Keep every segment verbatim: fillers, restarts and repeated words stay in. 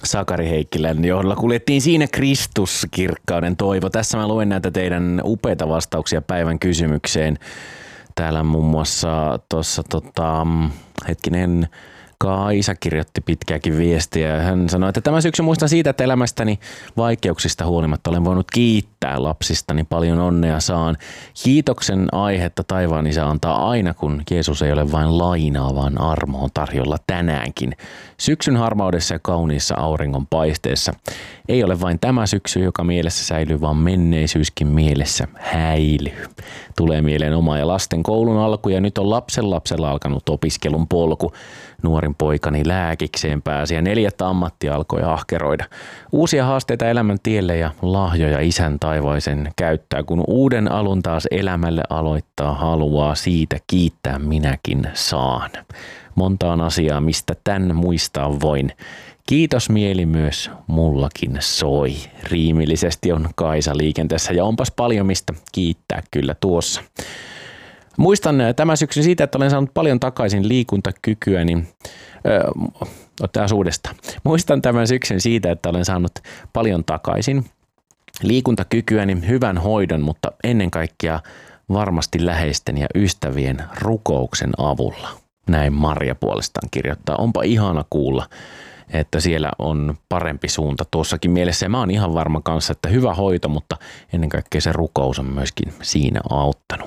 Sakari Heikkilän johdolla kuljettiin siinä Kristus, kirkkauden toivo. Tässä mä luen näitä teidän upeita vastauksia päivän kysymykseen. Täällä muun muassa tuossa tota, hetkinen Kaisa kirjoitti pitkääkin viestiä. Hän sanoi, että tämä syksy muistan siitä, että elämästäni vaikeuksista huolimatta olen voinut kiittää lapsistani. Paljon onnea saan. Kiitoksen aihetta taivaan isä antaa aina, kun Jeesus ei ole vain lainaa, vaan armo on tarjolla tänäänkin. Syksyn harmaudessa ja kauniissa auringon paisteessa. Ei ole vain tämä syksy, joka mielessä säilyy, vaan menneisyyskin mielessä häilyy. Tulee mieleen oma ja lasten koulun alku ja nyt on lapsen lapsella alkanut opiskelun polku. Nuorin poikani lääkikseen pääsi ja neljättä ammattia alkoi ahkeroida. Uusia haasteita elämän tielle ja lahjoja isän taivaisen käyttää. Kun uuden alun taas elämälle aloittaa, haluaa siitä kiittää minäkin saan. Montaan asiaa, mistä tän muistaa voin. Kiitos mieli myös mullakin soi. Riimillisesti on Kaisa liikenteessä ja onpas paljon mistä kiittää kyllä tuossa. Muistan tämän syksyn siitä, että olen saanut paljon takaisin liikuntakykyä, niin ottaa uudestaan. Muistan tämän syksyn siitä, että olen saanut paljon takaisin liikuntakykyäni, hyvän hoidon, mutta ennen kaikkea varmasti läheisten ja ystävien rukouksen avulla. Näin Marja puolestaan kirjoittaa. Onpa ihana kuulla, että siellä on parempi suunta tuossakin mielessä. Ja mä oon ihan varma kanssa, että hyvä hoito, mutta ennen kaikkea se rukous on myöskin siinä auttanut.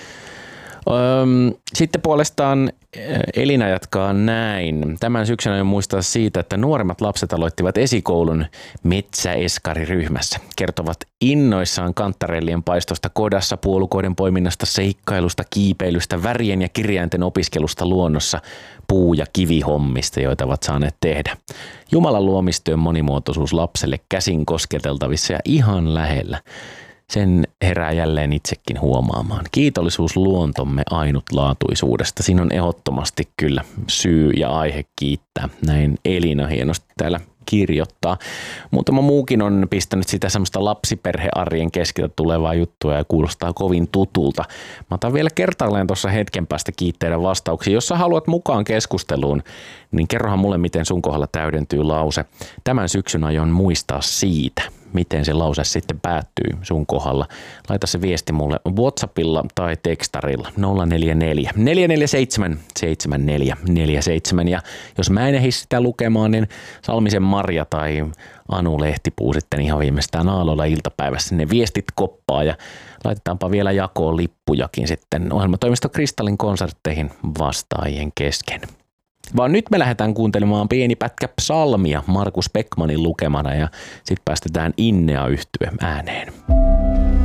Sitten puolestaan Elina jatkaa näin. Tämän syksyn aion muistaa siitä, että nuoremmat lapset aloittivat esikoulun metsäeskariryhmässä. Kertovat innoissaan kantarellien paistosta kodassa, puolukoiden poiminnasta, seikkailusta, kiipeilystä, värien ja kirjainten opiskelusta luonnossa, puu- ja kivihommista, joita ovat saaneet tehdä. Jumalan luomistyön monimuotoisuus lapselle käsin kosketeltavissa ja ihan lähellä. Sen herää jälleen itsekin huomaamaan. Kiitollisuus luontomme ainutlaatuisuudesta. Siinä on ehdottomasti kyllä syy ja aihe kiittää. Näin Elina hienosti täällä kirjoittaa. Muutama muukin on pistänyt sitä semmoista lapsiperhearjen keskeltä tulevaa juttua ja kuulostaa kovin tutulta. Mä otan vielä kertaalleen tuossa hetken päästä kiitteiden vastauksia. Jos sä haluat mukaan keskusteluun, niin kerrohan mulle, miten sun kohdalla täydentyy lause. Tämän syksyn aion muistaa siitä. Miten se lause sitten päättyy sun kohdalla. Laita se viesti mulle WhatsAppilla tai tekstarilla nolla neljä neljä, neljä neljä seitsemän, seitsemän neljä neljä seitsemän. Ja jos mä en ehdi sitä lukemaan, niin Salmisen Marja tai Anu Lehtipuu sitten ihan viimeistään aalloilla iltapäivässä ne viestit koppaa ja laitetaanpa vielä jakoon lippujakin sitten ohjelmatoimisto Kristallin konsertteihin vastaajien kesken. Vaan nyt me lähdetään kuuntelemaan pieni pätkä psalmia Markus Beckmanin lukemana ja sitten päästetään Innea yhtye ääneen.